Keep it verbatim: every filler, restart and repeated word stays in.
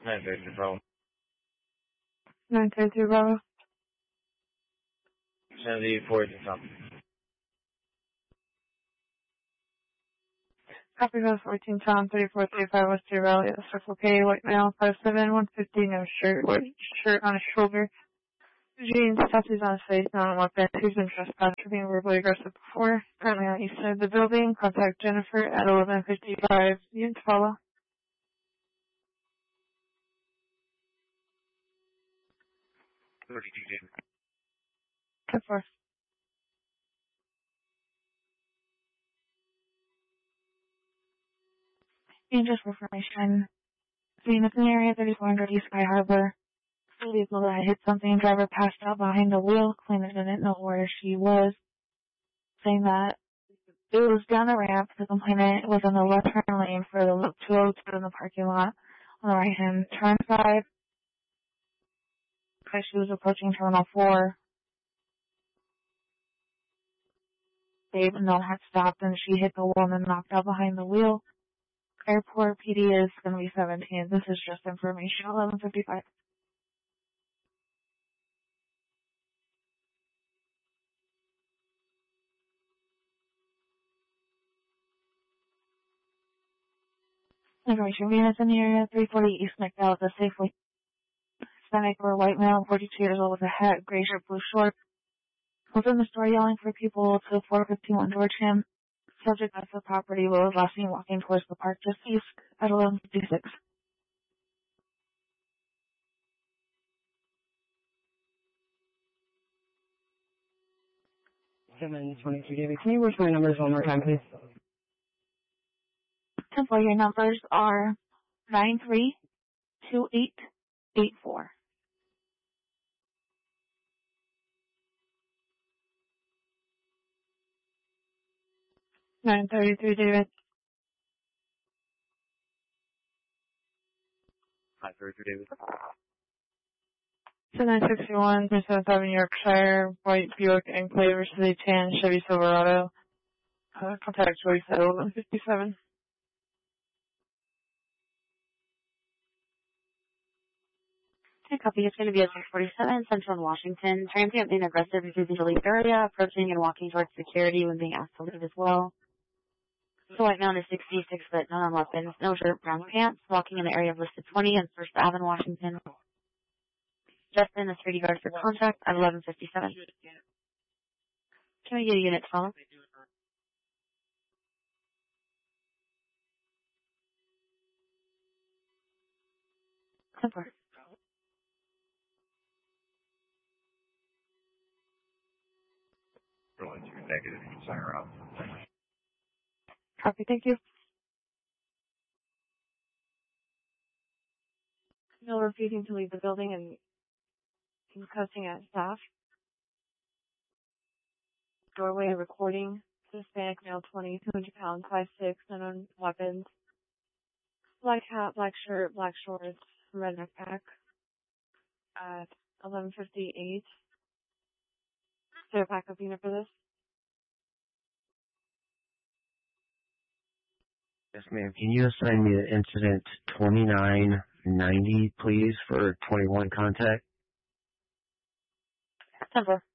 nine thirty-two Bravo. nine thirty-two Bravo. Send the forward to top. Copy goes fourteen Tom, thirty-four thirty-five West Deer Valley, Circle K, white male, five seven, one fifty, no shirt, white shirt on his shoulder. Jeans, tattoos on his face, not on weapon. Who's been trespassed for being verbally aggressive before. Currently on the east side of the building. Contact Jennifer at eleven fifty-five. You can follow. thirty-two ten four. And just for information, Phoenix in the area, thirty-four hundred East Sky Harbor. The vehicle that hit something, driver passed out behind the wheel. Claimant didn't know where she was, saying that it was down the ramp. The complainant was in the left turn lane for the loop two oh two in the parking lot on the right hand turn side. As she was approaching Terminal four, Dave no had stopped and she hit the woman knocked out behind the wheel. Airport P D is going to be seventeen. This is just information. eleven fifty-five. Information Venus in the area, three forty East McDowell at the Safeway. Hispanic or white male, forty-two years old with a hat, gray shirt, blue shorts. Was in the store yelling for people to four fifty-one towards him. Subject left the property but was last seen walking towards the park just east at eleven fifty-six. seven twenty-three, David. Can you repeat my numbers one more time, please? Simple, your numbers are nine three two eight eight four. nine thirty-three, David. nine thirty-three David. nine sixty-one, three seventy-seven Yorkshire, white Buick Enclave, City tan, Chevy Silverado. Uh, contact Joyce at eleven fifty-seven. Okay, copy. It's going to be at six forty-seven Central Washington. Transient being aggressive, refusing to leave area, approaching and walking towards security when being asked to leave as well. So white male is sixty-six foot, none on weapons, no shirt, brown pants, walking in the area of listed twenty on First Avenue, Washington. Justin is security guard for contact at eleven fifty-seven. Can we get a unit to follow? Simple. Rolling two negative, sign out. Copy, thank you. No refusing to leave the building and cussing at staff. Doorway recording. Hispanic male, twenty, two hundred pounds, five six, none on weapons. Black hat, black shirt, black shorts, red backpack. At eleven fifty-eight. Is there a backup unit for this? Yes, ma'am. Can you assign me the incident twenty-nine ninety, please, for twenty-one contact? Simple.